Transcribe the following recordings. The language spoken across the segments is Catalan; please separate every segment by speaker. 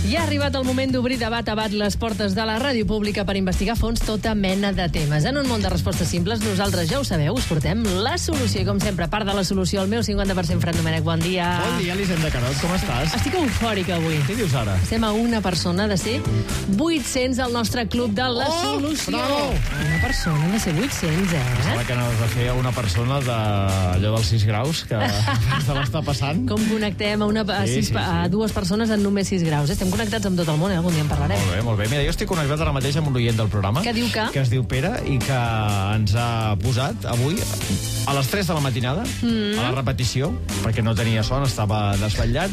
Speaker 1: Ja ha arribat el moment d'obrir de bat a bat les portes de la ràdio pública per investigar a fons tota mena de temes. En un món de respostes simples, nosaltres ja ho sabeu, us portem la solució. I com sempre, part de la solució, el meu 50%, Fran Domènech, bon dia.
Speaker 2: Bon dia, Elisenda Carot, com estàs?
Speaker 1: Estic eufòrica avui.
Speaker 2: Què dius ara?
Speaker 1: Estem a una persona de ser 800 al nostre club de la solució.
Speaker 2: Bravo!
Speaker 1: Una persona de ser 800,
Speaker 2: Sembla que anaves a fer una persona d'allò dels 6 graus que se l'està passant.
Speaker 1: Com connectem a dues persones en només 6 graus. Estem connectats amb tot el món, algun dia en parlarem.
Speaker 2: Molt bé, molt bé. Mira, jo estic connectat ara mateix amb un oient del programa.
Speaker 1: Que diu que
Speaker 2: es diu Pere i que ens ha posat avui a les 3 de la matinada, a la repetició, perquè no tenia son, estava desvetllat,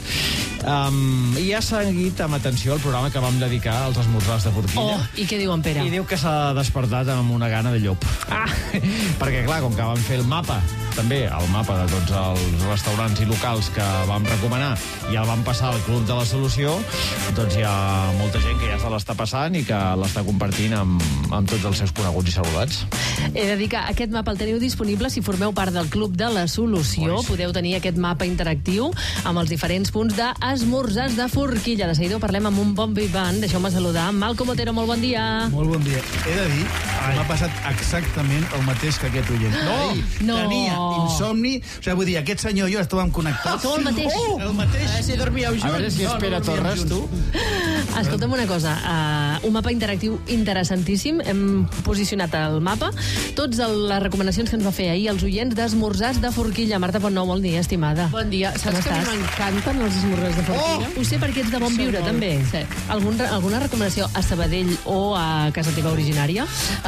Speaker 2: i ha seguit amb atenció el programa que vam dedicar als esmorzars de forquilla.
Speaker 1: I què diu en Pere?
Speaker 2: I diu que s'ha despertat amb una gana de llop. Perquè, clar, com que vam fer el mapa, també el mapa de tots els restaurants i locals que vam recomanar i el vam passar al Club de la Solució, doncs hi ha molta gent que ja se l'està passant i que l'està compartint amb tots els seus coneguts i saludats.
Speaker 1: He de dir que aquest mapa el teniu disponible si formeu part del Club de la Solució. Podeu tenir aquest mapa interactiu amb els diferents punts d'esmorzars de forquilla. De seguida ho parlem amb un bon vivant. Deixeu-me saludar. Malcom Otero, molt bon dia.
Speaker 3: Molt bon dia. He de dir que m'ha passat exactament el mateix que aquest oient.
Speaker 1: No.
Speaker 3: Tenia insomni. O sigui, vull dir, aquest senyor i jo estàvem connectats.
Speaker 1: Sou el mateix.
Speaker 3: El mateix.
Speaker 4: Si dormíeu junts.
Speaker 2: A veure si és Pere Torres, tu.
Speaker 1: Escolta'm una cosa, un mapa interactiu interessantíssim. Hem posicionat el mapa. Tots les recomanacions que ens va fer ahir els oients d'esmorzars de forquilla. Marta Pontnou, molt dia, estimada.
Speaker 4: Bon dia. Saps que a mi m'encanten els esmorzars de forquilla?
Speaker 1: Ho sé perquè ets de bon viure, també.
Speaker 4: Sí.
Speaker 1: Alguna recomanació a Sabadell o a casa teva originària?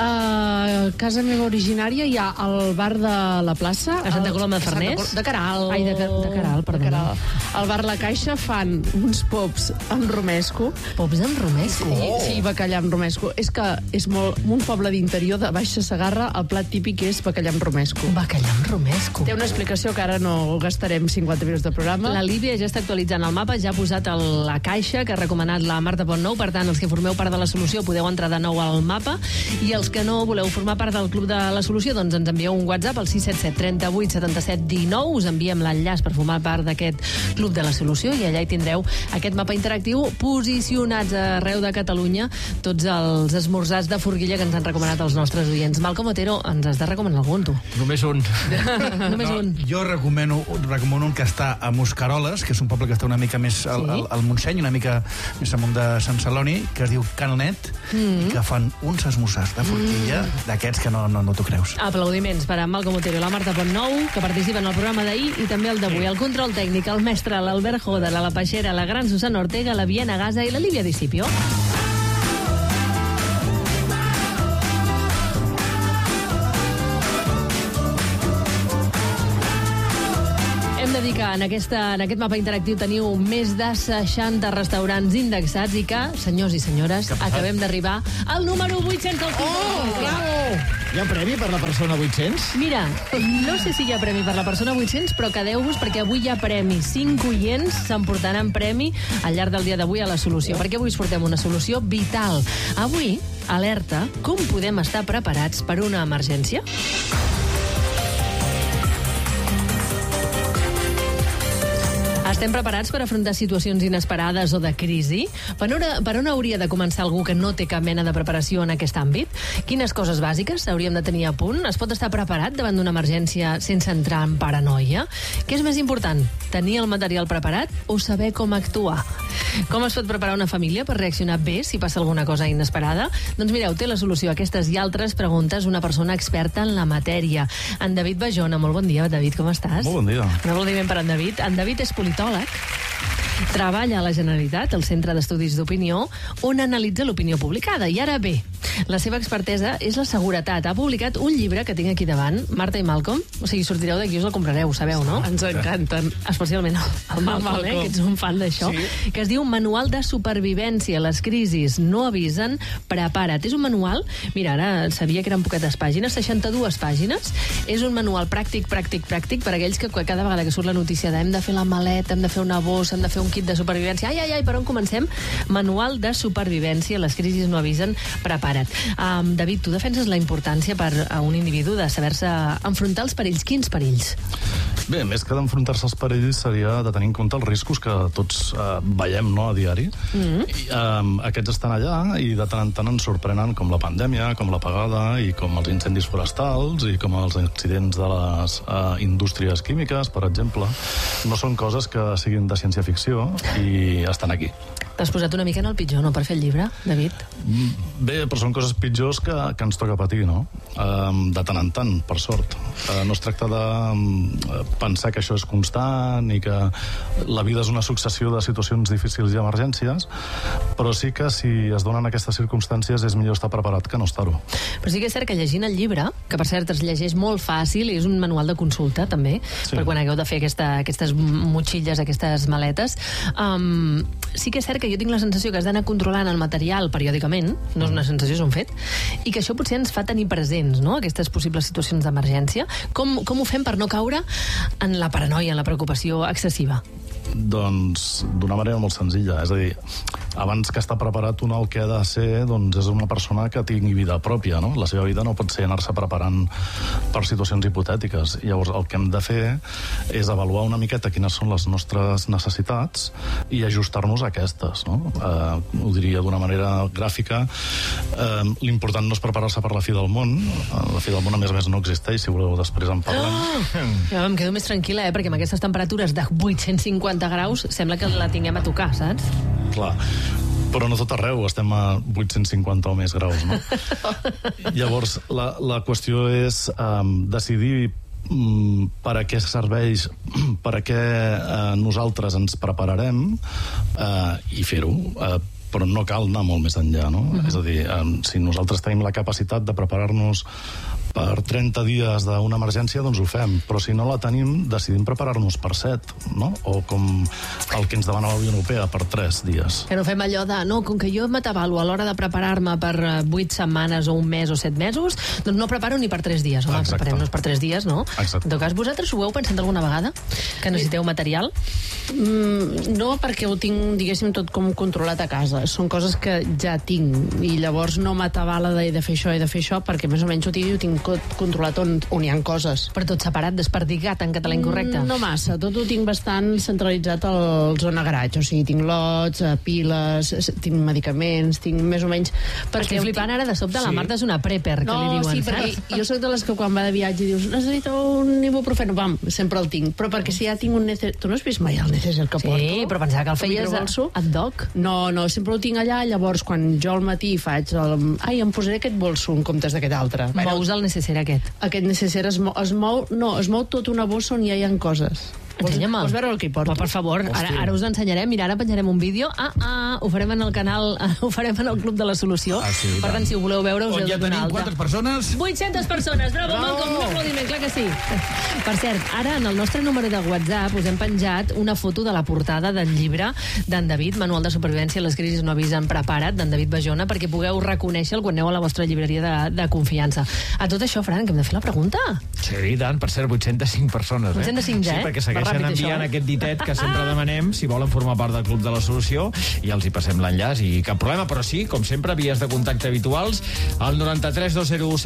Speaker 4: A casa meva originària hi ha el bar de la plaça.
Speaker 1: A Santa Coloma de Farners?
Speaker 4: De Caral.
Speaker 1: Ai, de Caral, perdona.
Speaker 4: Al bar La Caixa fan uns pops amb romesco.
Speaker 1: Pops amb romesco?
Speaker 4: Sí, bacallà amb romesco. És que és molt... Un poble d'interior de Baixa Segarra, el plat típic és bacallà amb romesco.
Speaker 1: Bacallà amb romesco.
Speaker 4: Té una explicació que ara no gastarem 50 minuts de programa.
Speaker 1: La Lídia ja està actualitzant el mapa, ja ha posat la caixa que ha recomanat la Marta Pontnou. Per tant, els que formeu part de la solució podeu entrar de nou al mapa, i els que no voleu formar part del Club de la Solució, doncs ens envieu un WhatsApp al 677 38 77 19. Us enviem l'enllaç per formar part d'aquest Club de la Solució i allà hi tindreu aquest mapa interactiu posicionats arreu de Catalunya, tots els esmorzars de forquilla que ens han recomanat els nostres oients. Malcom Otero, ens has de recomanar algun, tu.
Speaker 2: Només un.
Speaker 1: Només un.
Speaker 3: Jo recomano un que està a Mosqueroles, que és un poble que està una mica més al Montseny, una mica més amunt de Sant Celoni, que es diu Can Net, i que fan uns esmorzars de forquilla d'aquests que no t'ho creus.
Speaker 1: Aplaudiments per a Malcom Otero i la Marta Pontnou, que participen al programa d'ahir i també el d'avui. El control tècnic, el mestre, l'Albert Joder, la Peixera, la gran Susana Ortega, la Viena Gaza i la Lívia Discipio. Hem de dir que en aquest mapa interactiu teniu més de 60 restaurants indexats i que, senyors i senyores, acabem d'arribar al número 800 del Club.
Speaker 2: Bravo! Hi ha premi per la persona 800?
Speaker 1: Mira, no sé si hi ha premi per la persona 800, però quedeu-vos perquè avui hi ha premi. 5 oients s'emportaran premi al llarg del dia d'avui a la solució, perquè avui us portem una solució vital. Avui, alerta, com podem estar preparats per una emergència? Estem preparats per afrontar situacions inesperades o de crisi? Per on hauria de començar algú que no té cap mena de preparació en aquest àmbit? Quines coses bàsiques hauríem de tenir a punt? Es pot estar preparat davant d'una emergència sense entrar en paranoia? Què és més important? Tenir el material preparat o saber com actuar? Com es pot preparar una família per reaccionar bé si passa alguna cosa inesperada? Doncs mireu, té la solució a aquestes i altres preguntes una persona experta en la matèria. En David Bajona, molt bon dia. David, com estàs?
Speaker 3: Molt bon dia.
Speaker 1: Un aplaudiment per en David. En David és politòleg, treballa a la Generalitat, al Centre d'Estudis d'Opinió, on analitza l'opinió publicada. I ara bé, la seva expertesa és la seguretat. Ha publicat un llibre que tinc aquí davant, Marta i Malcom. O sigui, sortireu d'aquí, us el comprareu, sabeu, no?
Speaker 4: Ens encanten.
Speaker 1: Especialment el Malcom, que ets un fan d'això. Sí. Que es diu Manual de Supervivència. Les crisis no avisen, prepara't. És un manual, mira, ara sabia que eren poquetes pàgines, 62 pàgines. És un manual pràctic per aquells que cada vegada que surt la notícia de hem de fer la maleta, hem de fer una bossa, hem de fer un kit de supervivència. Ai, per on comencem? Manual de supervivència, les crisis no avisen, prepara't. David, tu defenses la importància per a un individu de saber-se enfrontar els perills. Quins perills?
Speaker 5: Bé, més que d'enfrontar-se als perills seria de tenir en compte els riscos que tots veiem, no?, a diari. I, aquests estan allà i de tant en tant ens sorprenen, com la pandèmia, com l'apagada i com els incendis forestals i com els accidents de les indústries químiques, per exemple. No són coses que siguin de ciència-ficció i estan aquí.
Speaker 1: T'has posat una mica en el pitjor, no?, per fer el llibre, David?
Speaker 5: Bé, però són coses pitjors que ens toca patir, no? De tant en tant, per sort. No es tracta de pensar que això és constant i que la vida és una successió de situacions difícils i emergències, però sí que si es donen aquestes circumstàncies és millor estar preparat que no estar-ho.
Speaker 1: Però sí que és cert que llegint el llibre, que per cert es llegeix molt fàcil i és un manual de consulta també, per quan hagueu de fer aquestes motxilles, aquestes maletes, sí que és cert que jo tinc la sensació que has d'anar controlant el material periòdicament, no és una sensació, és un fet, i que això potser ens fa tenir presents, no?, aquestes possibles situacions d'emergència. Com ho fem per no caure en la paranoia, en la preocupació excessiva?
Speaker 5: Doncs d'una manera molt senzilla, és a dir, abans que estar preparat un el que ha de ser doncs és una persona que tingui vida pròpia, no? La seva vida no pot ser anar-se preparant per situacions hipotètiques. Llavors el que hem de fer és avaluar una miqueta quines són les nostres necessitats i ajustar-nos a aquestes, no? Ho diria d'una manera gràfica. L'important no és preparar-se per la fi del món. La fi del món a més no existeix, si voleu després en parlem.
Speaker 1: Ja em quedo més tranquil·la, perquè amb aquestes temperatures de 850 graus sembla que la tinguem a tocar, saps?
Speaker 5: Clar, però no tot arreu estem a 850 o més graus, no? Llavors, la qüestió és decidir per a què serveix, per a què nosaltres ens prepararem i fer-ho. Però no cal anar molt més enllà, no? És a dir, si nosaltres tenim la capacitat de preparar-nos per 30 dies d'una emergència, doncs ho fem. Però si no la tenim, decidim preparar-nos per 7, no? O com el que ens demana la Unió Europea, per 3 dies.
Speaker 1: Que no fem allò de, no, com que jo m'atabalo a l'hora de preparar-me per 8 setmanes o un mes o 7 mesos, doncs no preparo ni per 3 dies. Home, preparem-nos per 3 dies, no?
Speaker 5: Exacte.
Speaker 1: En tot cas, vosaltres ho heu pensat alguna vegada? Que necessiteu material?
Speaker 4: No, perquè ho tinc, diguéssim, tot com controlat a casa. Són coses que ja tinc i llavors no m'atabala de fer això i de fer això, perquè més o menys ho tinc controlat on hi ha coses.
Speaker 1: Però tot separat, desperdigat en català incorrecte?
Speaker 4: No massa, tot ho tinc bastant centralitzat al zona garatge, o sigui, tinc lots, piles, tinc medicaments, tinc més o menys...
Speaker 1: Estic flipant ara de sobte, la Marta és una prepper, que li diuen,
Speaker 4: sí, perquè jo soc de les que quan va de viatge dius, necessito un ibuprofeno, pam, sempre el tinc, però perquè si ja tinc un necessari... Tu no has vist mai el necessari que porto?
Speaker 1: Sí, però pensava que el feies ad hoc.
Speaker 4: No, sempre ho tinc allà, llavors quan jo al matí faig em posaré aquest bolso en comptes d'aquest altre.
Speaker 1: Mous el necessari aquest.
Speaker 4: Aquest necessari es mou tot una bossa on ja hi ha coses.
Speaker 1: Ensenya-me'l.
Speaker 4: Vols veure el que hi porto?
Speaker 1: Per favor, ara us ensenyarem. Mira, ara penjarem un vídeo. Ho farem en el canal, ho farem en el Club de la Solució.
Speaker 2: Sí,
Speaker 1: per tant, si ho voleu veure, us heu de donar alta.
Speaker 3: Quantes persones?
Speaker 1: 800 persones. Bravo, Malcolm, un aplaudiment, clar que sí. Per cert, ara en el nostre número de WhatsApp us hem penjat una foto de la portada del llibre d'en David, Manual de supervivència a les crisis no avisen, prepara't, d'en David Bajona, perquè pugueu reconèixer-lo quan aneu a la vostra llibreria de confiança. A tot això, Fran, que hem de fer la pregunta.
Speaker 2: Sí, i tant, per cert, 805 persones,
Speaker 1: 805,
Speaker 2: Sí, perquè segueixen enviant aquest ditet que sempre demanem si volen formar part del Club de la Solució i els hi passem l'enllaç i cap problema, però sí, com sempre, vies de contacte habituals al 93 201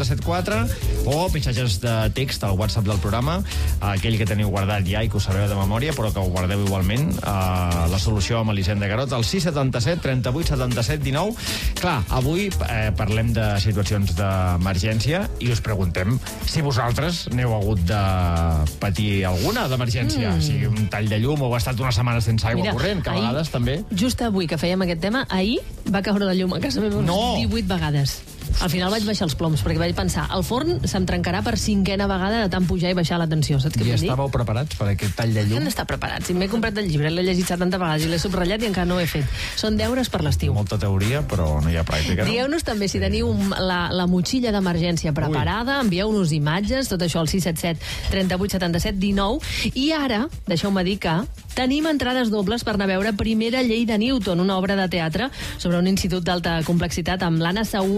Speaker 2: 7474 o missatges de text al WhatsApp del programa, aquell que teniu guardat ja i que ho sabeu de memòria, però que ho guardeu igualment, a la Solució amb Elisenda Garot, al 677 38 77 19. Clar, avui parlem de situacions d'emergència i us preguntem si vosaltres n'heu hagut de patir alguna d'emergència, sigui un tall de llum o ha estat una setmana sense aigua corrent, que a vegades també...
Speaker 1: Just avui que fèiem aquest tema, ahir va caure la llum a casa meva 18 vegades. Al final vaig baixar els ploms, perquè vaig pensar, el forn se'm trencarà per 5a vegada de tant pujar i baixar la tensió, saps què vull dir?
Speaker 2: I estàveu preparats per aquest tall de llum?
Speaker 1: Hem d'estar preparats. Si m'he comprat el llibre, l'he llegit 70 vegades i l'he subratllat i encara no ho he fet. Són deures per l'estiu.
Speaker 2: Molta teoria, però no hi ha pràctica, no?
Speaker 1: Digueu-nos també si teniu la motxilla d'emergència preparada, envieu-nos imatges, tot això al 677 38 77 19. I ara, deixeu-me dir que tenim entrades dobles per anar a veure Primera llei de Newton, una obra de teatre sobre un institut d'alta complexitat amb l'Anna Saún, amb en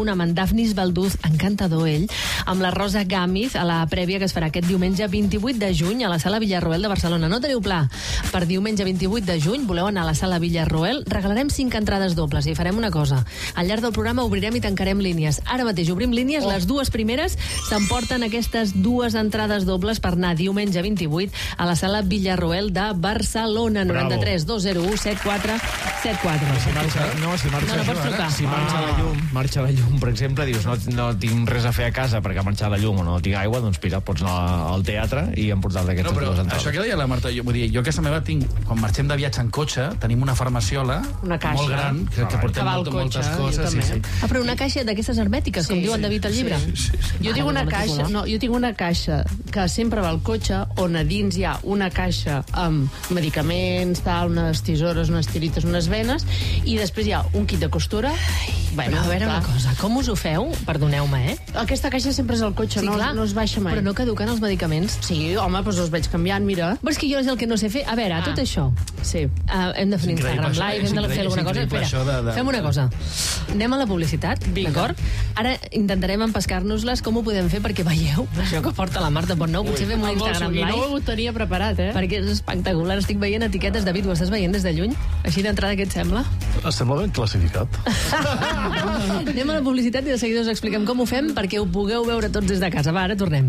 Speaker 1: Dafnis Balduz, encantador ell, amb la Rosa Gámez a la prèvia que es farà aquest diumenge 28 de juny a la Sala Villarroel de Barcelona. No teniu pla per diumenge 28 de juny, voleu anar a la Sala Villarroel, regalarem 5 entrades dobles i farem una cosa. Al llarg del programa obrirem i tancarem línies. Ara mateix obrim línies, les dues primeres s'emporten aquestes 2 entrades dobles per anar diumenge 28 a la Sala Villarroel de Barcelona. 93 201 7474.
Speaker 2: Si
Speaker 1: No pots trucar.
Speaker 2: Si marxa la llum, per exemple, dius no tinc res a fer a casa perquè ha marxat la llum o no tinc aigua, doncs mira, pots anar al teatre i emportar-te aquestes dues entrades.
Speaker 3: Això que deia la Marta, vull dir, jo a casa meva tinc, quan marxem de viatge en cotxe, tenim una farmaciola
Speaker 4: Una caixa.
Speaker 3: molt gran que portem
Speaker 4: Que va al
Speaker 3: moltes
Speaker 4: cotxe,
Speaker 3: coses.
Speaker 4: jo també.
Speaker 1: Però una caixa d'aquestes hermètiques, com diu en David al llibre.
Speaker 4: Jo tinc una caixa, jo tinc una caixa que sempre va al cotxe, on a dins hi ha una caixa amb medicaments, tal, unes tisores, unes tirites, unes venes, i després hi ha un kit de costura.
Speaker 1: Bueno, a veure una cosa, com us ho feu? Perdoneu-me,
Speaker 4: Aquesta caixa sempre és al cotxe,
Speaker 1: Sí, clar,
Speaker 4: no es baixa mai.
Speaker 1: Però no caduquen els medicaments.
Speaker 4: Sí, home, doncs els vaig canviant, mira.
Speaker 1: Però és que jo és el que no sé fer. A veure, tot això...
Speaker 4: Sí.
Speaker 1: Hem de fer un
Speaker 3: És increïble,
Speaker 1: Instagram
Speaker 3: això,
Speaker 1: Live,
Speaker 3: és
Speaker 1: hem de fer alguna cosa.
Speaker 3: increïble,
Speaker 1: Espera,
Speaker 3: això de-
Speaker 1: fem una cosa. Anem a la publicitat, d'acord? Ara intentarem empescar-nos-les com ho podem fer perquè veieu això que porta la Marta Pontnou. Potser fem un Instagram
Speaker 4: I no
Speaker 1: Live.
Speaker 4: ho tenia preparat,
Speaker 1: Perquè és espectacular. Estic veient etiquetes. David, ho estàs veient des de lluny? Així d'entrada, què et sembla?
Speaker 5: Sembla ben classificat.
Speaker 1: Anem a la publicitat i de seguida us expliquem com ho fem perquè ho pugueu veure tots des de casa. Va, ara tornem.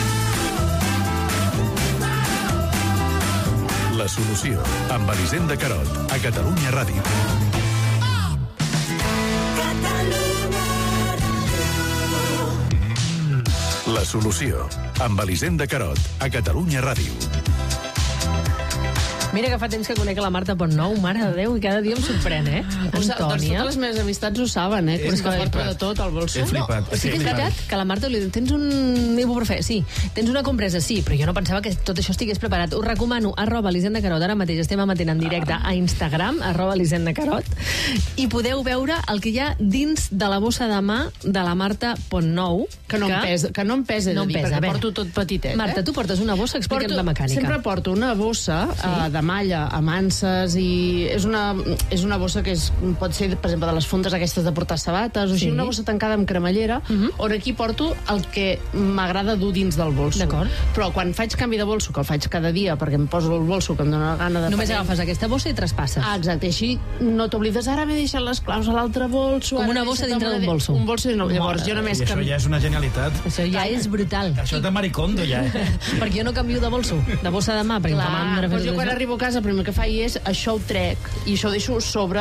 Speaker 6: La solució, amb Elisenda Carot, a Catalunya Ràdio. La solució, amb Elisenda Carot, a Catalunya Ràdio.
Speaker 1: Mira que fa temps que conec la Marta Pontnou, mare de Déu, i cada dia em sorprèn,
Speaker 4: Doncs
Speaker 1: Antònia.
Speaker 4: totes les meves amistats ho saben, però és que porta de tot al bolso.
Speaker 3: He flipat.
Speaker 1: Sí que és veritat que la Marta li diu, tens un ibuprofè? Sí. Tens una compresa? Sí, però jo no pensava que tot això estigués preparat. Us recomano @Elisenda Carot. Ara mateix estem emetent en directe a Instagram, @Elisenda Carot, i podeu veure el que hi ha dins de la bossa de mà de la Marta Pontnou.
Speaker 4: Que no em pesa, he de dir,
Speaker 1: a
Speaker 4: perquè
Speaker 1: veure.
Speaker 4: porto tot petitet.
Speaker 1: Marta, tu portes una bossa, explica'ns la mecànica.
Speaker 4: Sempre porto una bossa de malla amb anses i és una bossa que pot ser, per exemple, de les fundes aquestes de portar sabates o així, una bossa tancada amb cremallera, on aquí porto el que m'agrada dur dins del bolso.
Speaker 1: D'acord.
Speaker 4: Però quan faig canvi de bolso, que el faig cada dia perquè em poso el bolso que em dóna la gana de...
Speaker 1: Només agafes aquesta bossa i traspasses.
Speaker 4: Exacte, així no t'oblides, ara m'he deixat les claus a l'altre bolso...
Speaker 1: Com
Speaker 4: ara
Speaker 1: una
Speaker 4: m'he
Speaker 1: bossa
Speaker 4: deixat
Speaker 1: dintre
Speaker 4: la
Speaker 1: d'un bolso.
Speaker 4: Un bolso, no, llavors jo només...
Speaker 3: I això ja és una genialitat.
Speaker 1: Això ja és brutal.
Speaker 3: Això és de maricondo, ja.
Speaker 1: Perquè jo no canvio de bolso, de bossa de mà, perquè
Speaker 4: Clar,
Speaker 1: demà hem de fer
Speaker 4: doncs jo
Speaker 1: tot
Speaker 4: quan
Speaker 1: això.
Speaker 4: arribo a casa el primer que faig és això ho trec i això ho deixo sobre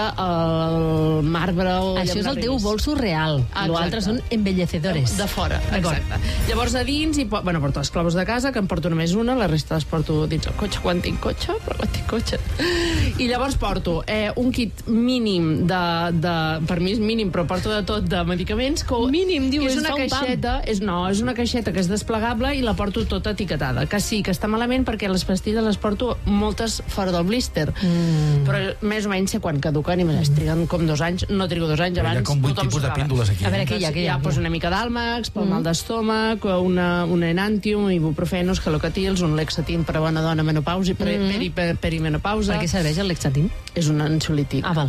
Speaker 4: el marbre o
Speaker 1: Això és el teu bolso real.
Speaker 4: Exacte.
Speaker 1: L'altre són embellecedores.
Speaker 4: de fora,
Speaker 1: D'acord.
Speaker 4: exacte. Llavors a dins, porto les claus de casa, que em porto només una, la resta les porto dins el cotxe quan tinc cotxe, però quan tinc cotxe. I llavors porto un kit mínim per mi és mínim, però porto de tot de medicaments.
Speaker 1: Mínim, diu,
Speaker 4: és
Speaker 1: es
Speaker 4: una
Speaker 1: fa un pam.
Speaker 4: caixeta, és una caixeta que és desplegable i la porto tota etiquetada. Que sí, que està malament perquè les pastilles les porto moltes fora del blister. Però més o menys sé quan caduquen i me triguen com 2 anys. No trigo 2 anys,
Speaker 3: Hi
Speaker 4: abans
Speaker 3: ha com 8
Speaker 4: tothom
Speaker 3: tipus de
Speaker 4: s'ho acaba.
Speaker 3: píndoles aquí.
Speaker 1: A veure, què hi ha?
Speaker 4: Hi ha una mica d'àlmax, pel mal d'estómac, un enantium, ibuprofenos, calocatils, un lexatin per a bona dona menopausa, perimenopausa.
Speaker 1: Per què serveix el Lexatin?
Speaker 4: És un ansiolític.
Speaker 1: Ah, val.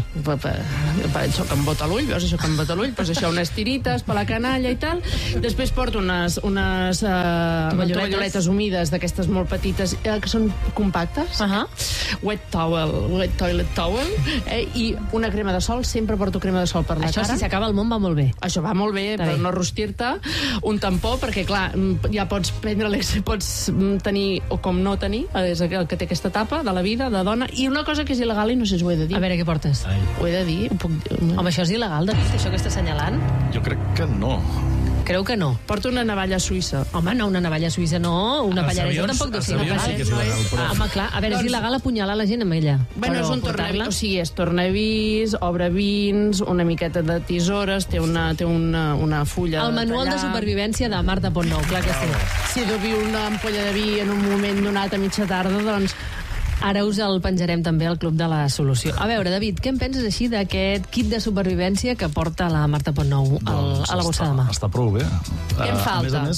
Speaker 4: Això que em bota l'ull, veus això que em bota l'ull? Doncs això, unes tirites per la canalla i tal. Després porto unes tovalloletes humides d'aquestes molt petites, que són compactes. Wet toilet towel. I una crema de sol, sempre porto crema de sol per la
Speaker 1: Això,
Speaker 4: cara.
Speaker 1: si s'acaba el món, va molt bé.
Speaker 4: Això va molt bé,
Speaker 1: Està
Speaker 4: per
Speaker 1: bé.
Speaker 4: no rostir-te. Un tampó, perquè, clar, ja pots prendre pots tenir o com no tenir, és el que té aquesta etapa de la vida, de dona. I una cosa que és il·legal, i no sé si ho he de dir.
Speaker 1: A veure, què portes?
Speaker 4: Ho he de dir? Ho puc dir?
Speaker 1: Home, això és il·legal, David, això que està assenyalant?
Speaker 5: Jo crec que no.
Speaker 1: Creu que no.
Speaker 4: Porto una navalla suïssa.
Speaker 1: Home, no, una navalla suïssa no, una
Speaker 3: Els
Speaker 1: pallaresa
Speaker 3: avions-
Speaker 1: tampoc deu
Speaker 3: els
Speaker 1: ser
Speaker 3: avions
Speaker 1: il·legal.
Speaker 3: sí que és il·legal, però-
Speaker 1: Home, clar, a veure, és
Speaker 4: Doncs-
Speaker 1: il·legal apunyalar la gent amb ella.
Speaker 4: Bueno,
Speaker 1: però
Speaker 4: és un
Speaker 1: portar-la-
Speaker 4: tornavís, o sigui, és tornavís, obre vins, una miqueta de tisores, té una fulla
Speaker 1: El manual de
Speaker 4: tallar.
Speaker 1: supervivència de Marta Pontnou, clar que sí.
Speaker 4: Si he d'obrir una ampolla de vi en un moment donat a mitja tarda, doncs...
Speaker 1: Ara us el penjarem també al Club de la Solució. A veure, David, què en penses així d'aquest kit de supervivència que porta la Marta Pontnou a la bossa de mà?
Speaker 5: Està prou bé.
Speaker 4: Què em
Speaker 5: A
Speaker 4: falta?
Speaker 5: més a més,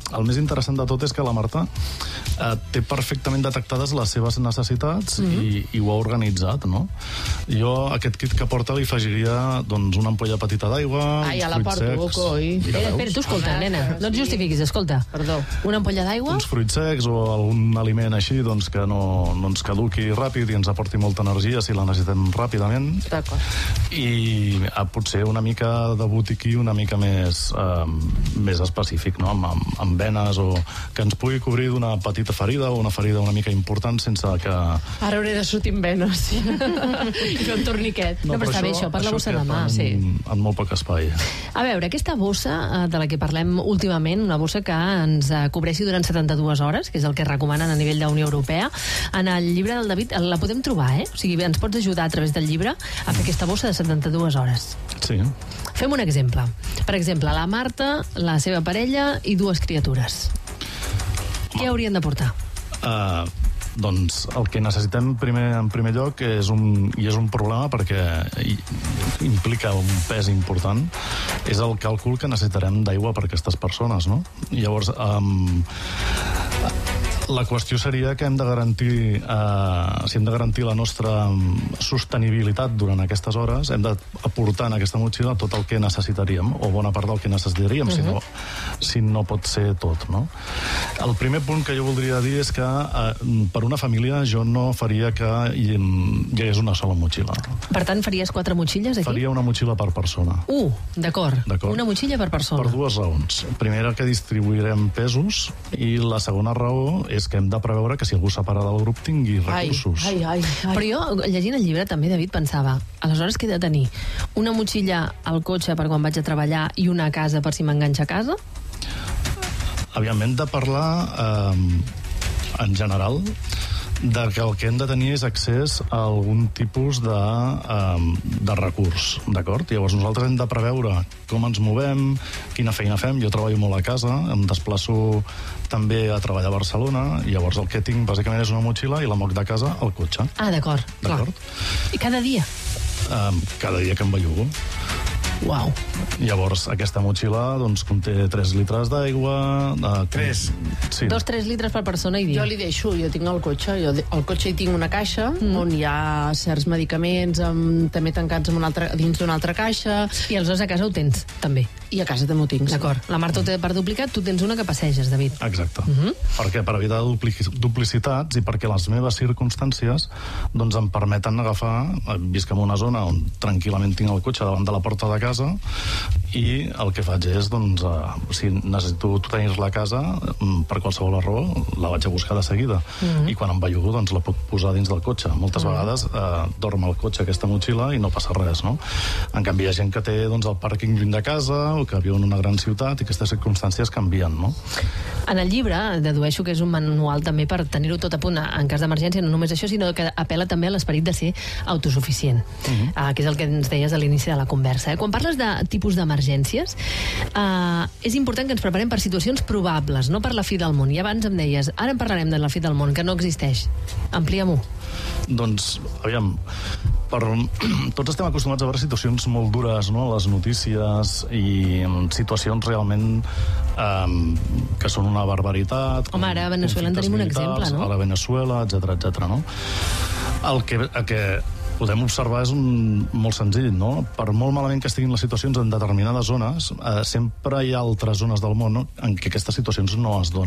Speaker 5: el més interessant de tot és que la Marta té perfectament detectades les seves necessitats i ho ha organitzat, no? Jo a aquest kit que porta li afegiria doncs, una ampolla petita d'aigua,
Speaker 4: Ai, ja la
Speaker 5: fruits
Speaker 4: porto,
Speaker 5: secs...
Speaker 4: coi.
Speaker 1: Espera, tu escolta, nena, no et justifiquis, escolta.
Speaker 4: Perdó.
Speaker 1: Una ampolla d'aigua?
Speaker 5: Uns fruits secs o algun aliment així doncs, que no ens caduqui ràpid i ens aporti molta energia si la necessitem ràpidament.
Speaker 4: D'acord.
Speaker 5: I potser una mica de botiquí una mica més específic, no? Amb venes o que ens pugui cobrir d'una petita ferida o una ferida una mica important sense que...
Speaker 4: Ara hauré de sortir amb venes. I fer un torniquet.
Speaker 1: No, però està bé això, per la bossa de mà.
Speaker 5: Sí. En molt poc espai.
Speaker 1: A veure, aquesta bossa de la que parlem últimament, una bossa que ens cobreixi durant 72 hores, que és el que recomanen a nivell de Unió Europea, en el llibre del David la podem trobar, O sigui, ens pots ajudar a través del llibre a fer aquesta bossa de 72 hores.
Speaker 5: Sí.
Speaker 1: Fem un exemple. Per exemple, la Marta, la seva parella i 2 criatures. Què haurien de portar?
Speaker 5: Doncs el que necessitem en primer lloc és un problema perquè implica un pes important, és el càlcul que necessitarem d'aigua per aquestes persones, no? Llavors, la qüestió seria que hem de garantir si hem de garantir la nostra sostenibilitat durant aquestes hores, hem d'aportar en aquesta motxilla tot el que necessitaríem, o bona part del que necessitaríem, si no pot ser tot, no? El primer punt que jo voldria dir és que per una família jo no faria que hi hagués una sola motxilla.
Speaker 1: Per tant, faries 4 motxilles aquí?
Speaker 5: Faria una motxilla per persona.
Speaker 1: D'acord. Una motxilla per persona.
Speaker 5: Per 2 raons. Primera, que distribuirem pesos, i la segona raó és que hem de preveure que si algú separa del grup tingui recursos.
Speaker 4: Ai.
Speaker 1: Però jo, llegint el llibre, també, David, pensava, aleshores que he de tenir una motxilla al cotxe per quan vaig a treballar i una a casa per si m'enganxa a casa?
Speaker 5: Aviam, hem de parlar en general de que el que hem de tenir és accés a algun tipus de recurs, d'acord? Llavors nosaltres hem de preveure com ens movem, quina feina fem. Jo treballo molt a casa, em desplaço també a treballar a Barcelona, i llavors el que tinc bàsicament és una motxilla i la moc de casa al cotxe.
Speaker 1: D'acord. I cada dia?
Speaker 5: Cada dia que em bellugo.
Speaker 1: Uau.
Speaker 5: Llavors, aquesta motxilla doncs, conté 3 litres d'aigua...
Speaker 3: 3?
Speaker 5: Sí.
Speaker 1: 2-3 litres per persona i dia.
Speaker 4: Jo li deixo, jo tinc el cotxe. Al cotxe hi tinc una caixa on hi ha certs medicaments també tancats dins d'una altra caixa.
Speaker 1: I aleshores a casa ho tens, també.
Speaker 4: I a casa també ho tinc.
Speaker 1: D'acord. La Marta ho té per duplicat, tu tens una que passeges, David.
Speaker 5: Exacte. Perquè per evitar duplicitats i perquè les meves circumstàncies doncs em permeten agafar, visc en una zona on tranquil·lament tinc el cotxe davant de la porta de casa, i el que faig és, doncs, si necessito tenir-la a casa, per qualsevol raó, la vaig a buscar de seguida. I quan em bellugo, doncs, la puc posar dins del cotxe. Moltes vegades dorm al cotxe aquesta motxilla i no passa res, no? En canvi, hi ha gent que té, doncs, el pàrquing lluny de casa o que viu en una gran ciutat i aquestes circumstàncies canvien, no?
Speaker 1: En el llibre, dedueixo que és un manual també per tenir-ho tot a punt en cas d'emergència, no només això, sinó que apel·la també a l'esperit de ser autosuficient, que és el que ens deies a l'inici de la conversa. Quan parles de tipus d'emergències, és important que ens preparem per situacions probables, no per la fi del món. I abans em deies, ara en parlarem de la fi del món, que no existeix. Ampliem-ho.
Speaker 5: Doncs, aviam, tots estem acostumats a veure situacions molt dures, no?, a les notícies, i situacions realment que són una barbaritat.
Speaker 1: Home, ara a Venezuela en tenim un exemple, no?
Speaker 5: A la Venezuela, etcètera, no? El que podem observar és molt senzill, no? Per molt malament que estiguin les situacions en determinades zones, sempre hi ha altres zones del món en què aquestes situacions no es donen.